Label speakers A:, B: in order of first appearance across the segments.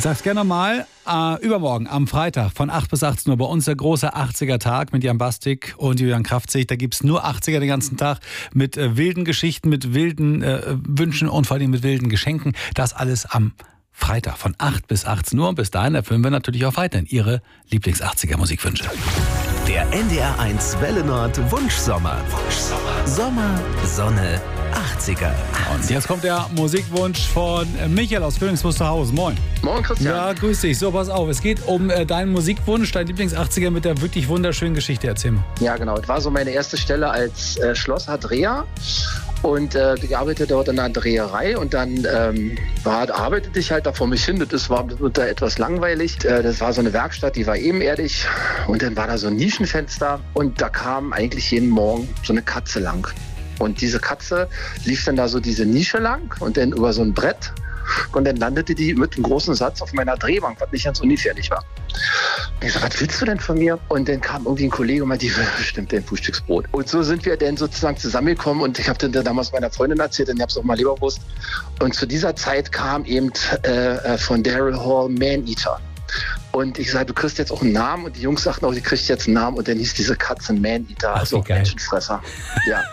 A: Sag's gerne mal, übermorgen am Freitag von 8 bis 18 Uhr bei uns der große 80er-Tag mit Jan Bastik und Julian Kraftzig. Da gibt's nur 80er den ganzen Tag mit wilden Geschichten, mit wilden Wünschen und vor allem mit wilden Geschenken. Das alles am Freitag von 8 bis 18 Uhr. Und bis dahin erfüllen wir natürlich auch weiterhin Ihre Lieblings-80er-Musikwünsche.
B: Der NDR1 Welle Nord Wunschsommer. Sommer, Sonne, 80er.
A: Und jetzt kommt der Musikwunsch von Michael aus Königs Wusterhausen. Moin.
C: Moin, Christian.
A: Ja, grüß dich. So, pass auf. Es geht um deinen Musikwunsch, dein Lieblings-80er mit der wirklich wunderschönen Geschichte. Erzähl mal.
C: Ja, genau. Das war so meine erste Stelle als Schlosser Dreher. Und ich arbeitete dort in einer Dreherei und dann arbeitete ich halt da vor mich hin. Das war da etwas langweilig. Das war so eine Werkstatt, die war ebenerdig und dann war da so ein Nischenfenster und da kam eigentlich jeden Morgen so eine Katze lang. Und diese Katze lief dann da so diese Nische lang und dann über so ein Brett und dann landete die mit einem großen Satz auf meiner Drehbank, was nicht ganz ungefährlich war. Und ich so, was willst du denn von mir? Und dann kam irgendwie ein Kollege und meinte, die will bestimmt dein Frühstücksbrot. Und so sind wir dann sozusagen zusammengekommen und ich habe dann damals meiner Freundin erzählt und ich habe es auch mal Leberwurst. Und zu dieser Zeit kam eben von Daryl Hall Man-Eater. Und ich sagte, du kriegst jetzt auch einen Namen und die Jungs sagten auch, die kriegt jetzt einen Namen und dann hieß diese Katze Man-Eater, also Menschenfresser. Ja.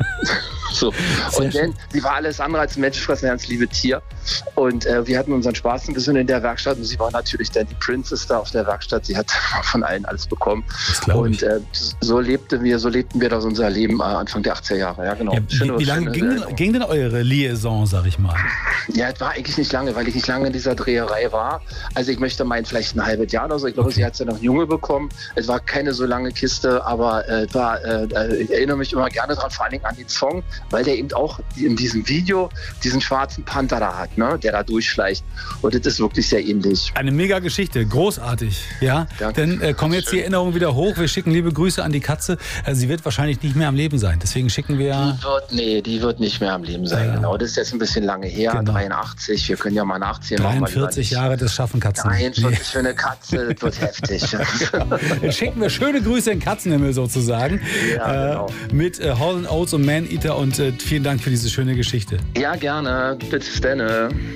C: So. Und dann, sie war alles andere als ein Menschenfresser, ein ganz liebes Tier. Und wir hatten unseren Spaß ein bisschen in der Werkstatt und sie war natürlich dann die Princess da auf der Werkstatt. Sie hat von allen alles bekommen. Und so lebten wir das unser Leben Anfang der 80er Jahre. Ja, genau.
A: Ja, wie lange ging denn eure Liaison, sag ich mal?
C: Ja, es war eigentlich nicht lange, weil ich nicht lange in dieser Dreherei war. Also ich möchte meinen, vielleicht ein halbes Jahr oder so. Ich glaube, sie hat es ja noch Junge bekommen. Es war keine so lange Kiste, aber ich erinnere mich immer gerne daran, vor allen Dingen an den Song, weil der eben auch in diesem Video diesen schwarzen Panther da hat, ne, der da durchschleicht. Und das ist wirklich sehr ähnlich.
A: Eine mega Geschichte, großartig. Ja,
C: danke.
A: Dann kommen jetzt die Erinnerungen wieder hoch. Wir schicken liebe Grüße an die Katze. Sie wird wahrscheinlich nicht mehr am Leben sein. Deswegen schicken wir...
C: Die wird nicht mehr am Leben sein. Ja. Genau, das ist jetzt ein bisschen lange her. Genau. 83, wir können ja mal nachziehen.
A: 43 Jahre, das schaffen Katzen.
C: 43 für eine Katze, das wird heftig.
A: Dann schicken wir schöne Grüße in den Katzenhimmel sozusagen.
C: Ja, genau.
A: Mit Hall & Oates und Man-Eater und vielen Dank für diese schöne Geschichte.
C: Ja, gerne. Bis dann.